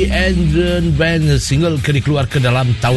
dari Adrian Band, single ke dikeluarkan dalam tahun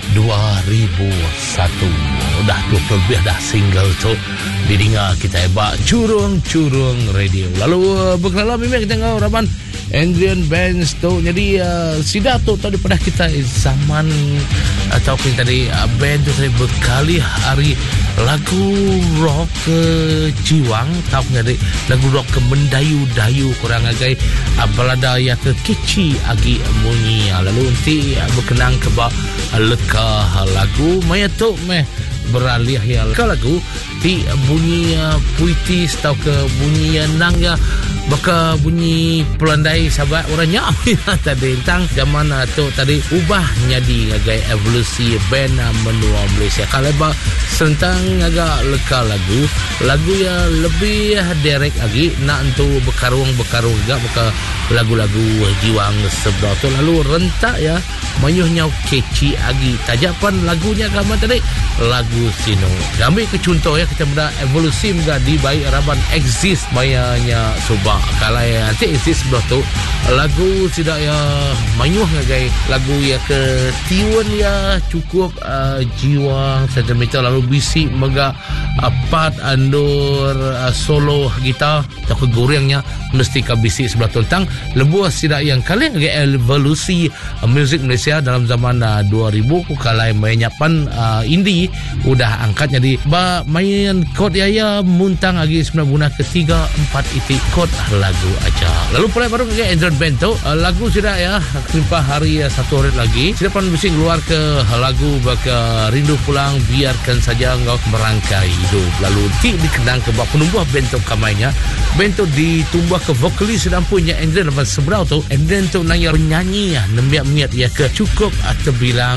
2001. Dah 20 lebih dah single tu didengar kita hebat curung-curung radio. Lalu berkenalan memang kita tengok Raban Adrian Band tu. Jadi sidah tu tadi pada kita zaman ataupun tadi band tu tadi berkali hari lagu rock jiwang tau jadi lagu rock ke mendayu-dayu kurang agai balada ya ke keci agi bunyi. Lalu nanti berkenang ke bak leka lagu maya tu meh beralih ya ke lagu ti bunyi puitis tau ke bunyi nang ya baka bunyi pelandai sahabat orangnya tadi tentang zaman tu tadi ubah jadi ngagai evolusi band menua Malaysia kalau sentang agak leka lagu ya lebih derek lagi nak tu berkarung agak baka lagu-lagu jiwang sebelah tu. Lalu rentak ya mayuhnya keci agi tajapan lagunya kamu tadi lagu sino ambil ke contoh ya kita muda evolusi muda di baik Raban exist mayanya subah kalau ya nanti exist sebelah tu lagu tidak ya mayuh ngagai lagu ya ke tiun ya cukup jiwang sentimental. Lalu bisik mega part andur solo gitar atau ke gorengnya mesti ke bisik sebelah tu tentang lebuh tidak yang kalian ngagai evolusi music Malaysia dalam zaman 2000 kalau menyapan indie udah angkat jadi main kod ya muntang lagi sebenarnya guna ketiga 4 itik kod lagu aja. Lalu pula baru ke Adrian Band tu lagu sudah ya kelimpah hari satu hari lagi sudah pun mesti keluar ke lagu baka rindu pulang biarkan saja engkau merangkai hidup. Lalu dikenang ke bak penumbuh band tu kamainya band tu ditumbah ke vokalis sedang punya Adrian lepas seberau tu Adrian tu nang yang penyanyi ya nembiak-miat ya ke cukup atau bilang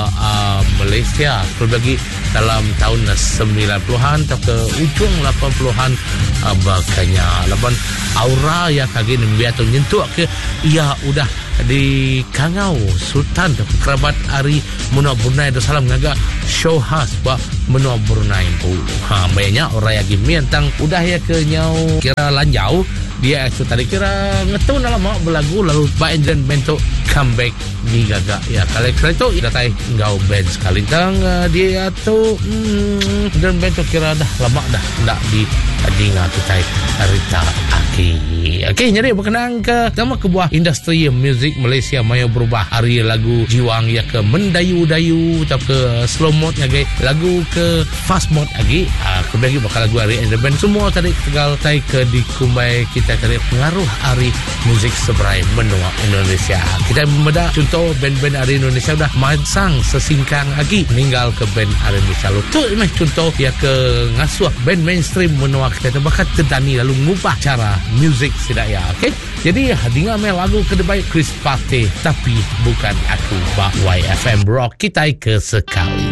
Malaysia berbagi dalam tahun 90-an atau ke ujung 80-an bakanya laban aura ya kaki nembiak tu nyentuh ke ia udah di Kangau Sultan kerabat Ari Menua Brunei Darussalam ngaga show khas ba Menua Brunei tu banyak orang yang gimian tang udah ya ke nyau kira lanjau dia itu tadi kira ngetun dalam mak berlagu lalu Pak Adrian Band tu comeback ni gagak ya kalau itu datai ngau band sekali tang dia tu Adrian Band tu kira dah lama dah ndak di dinga tu tai Rita Aki. Okey jadi berkenaan ke sama kebuah industri music Malaysia maya berubah hari lagu jiwang ya ke mendayu-dayu atau ke slow mode lagi lagu ke fast mode lagi kebagi bakal lagu hari Adrian Band semua tadi tegal tai ke dikumbai kita kali pengaruh hari muzik seberai menua Indonesia. Kita membedah contoh band-band hari Indonesia dah masang sesingkang lagi meninggal ke band hari Indonesia lalu tu memang contoh ya ke ngasuh band mainstream menua kita bakat terdani lalu ngubah cara muzik tidak ya. Okey jadi dengar lagu kedebai Chris Pate tapi bukan aku YFM Rock kita ke sekali.